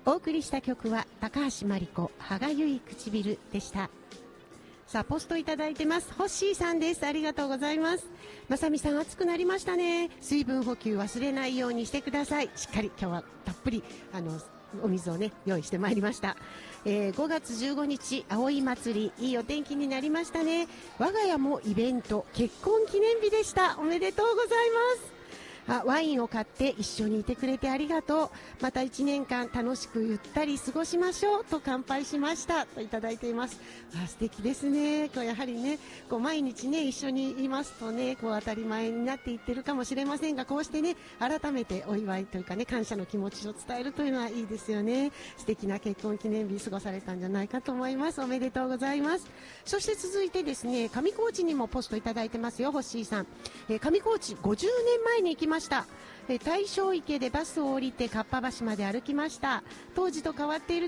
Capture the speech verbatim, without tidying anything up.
お送りした曲は高橋真理子歯がゆい唇でした。さあポストいただいてます。ホッシーさんです。ありがとうございます。まさみさん、暑くなりましたね。水分補給忘れないようにしてください。しっかり今日はたっぷりあのお水をね用意してまいりました。えー、ごがつじゅうごにち葵祭り、いいお天気になりましたね。我が家もイベント結婚記念日でした。おめでとうございます。あ、ワインを買って一緒にいてくれてありがとう。またいちねんかん楽しくゆったり過ごしましょうと乾杯しましたといただいています。あ、素敵ですね。こうやはりね、こう毎日ね一緒にいますとね、こう当たり前になっていってるかもしれませんが、こうしてね改めてお祝いというかね、感謝の気持ちを伝えるというのはいいですよね。素敵な結婚記念日過ごされたんじゃないかと思います。おめでとうございます。そして続いてですね、上高地にもポストいただいてますよ。ホッシーさん、えー、上高地ごじゅうねんまえに行きました。えー、大正池でバスを降りてかっぱ橋まで歩きました。当時と変わっている